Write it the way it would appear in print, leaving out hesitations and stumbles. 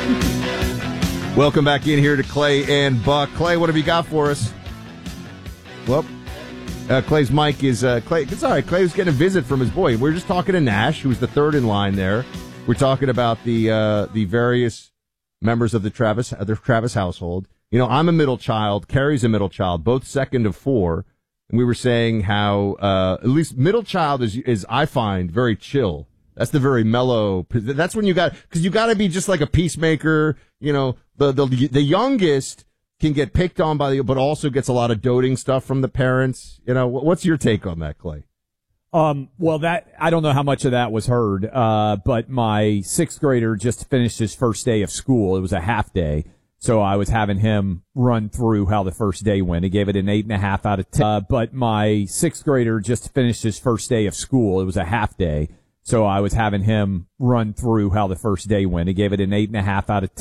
Welcome back in here to Clay and Buck. Clay, what have you got for us? Well, Clay's mic is Clay. It's all right. Clay was getting a visit from his boy. We're just talking to Nash, who's the third in line there. We're talking about the various members of the Travis household. You know, I'm a middle child. Carrie's a middle child, both second of four. And we were saying how at least middle child is I find very chill. That's the very mellow. That's when because you got to be just like a peacemaker. You know, the youngest can get picked on but also gets a lot of doting stuff from the parents. You know, what's your take on that, Clay? Well, I don't know how much of that was heard, but my sixth grader just finished his first day of school. It was a half day. So I was having him run through how the first day went. He gave it an 8.5 out of 10. But my sixth grader just finished his first day of school. It was a half day. So I was having him run through how the first day went. He gave it an 8.5 out of 10.